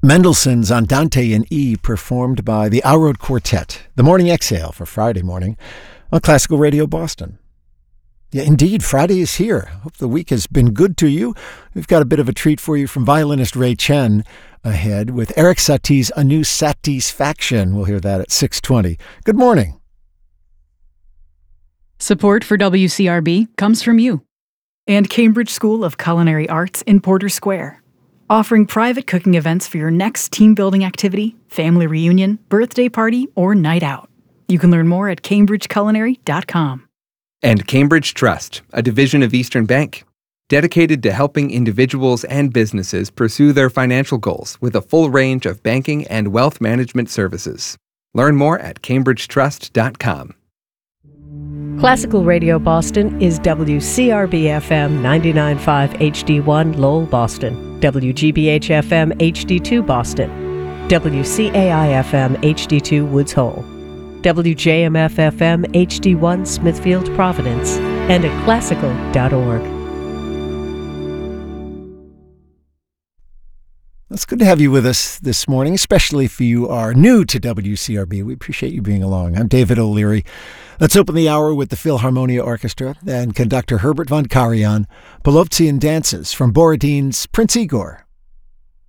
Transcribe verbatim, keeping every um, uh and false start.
Mendelssohn's Andante in E, performed by the Aurod Quartet, the morning exhale for Friday morning on Classical Radio Boston. Yeah, indeed, Friday is here. Hope the week has been good to you. We've got a bit of a treat for you from violinist Ray Chen ahead with Eric Satie's A New Satisfaction. We'll hear that at six twenty. Good morning. Support for W C R B comes from you and Cambridge School of Culinary Arts in Porter Square, offering private cooking events for your next team-building activity, family reunion, birthday party, or night out. You can learn more at cambridge culinary dot com. And Cambridge Trust, a division of Eastern Bank, dedicated to helping individuals and businesses pursue their financial goals with a full range of banking and wealth management services. Learn more at cambridge trust dot com. Classical Radio Boston is W C R B F M ninety-nine point five H D one Lowell, Boston, W G B H F M H D two Boston, W C A I F M H D two Woods Hole, W J M F F M H D one Smithfield, Providence, and at classical dot org. It's good to have you with us this morning, especially if you are new to W C R B. We appreciate you being along. I'm David O'Leary. Let's open the hour with the Philharmonia Orchestra and conductor Herbert von Karajan, Polovtsian dances from Borodin's Prince Igor.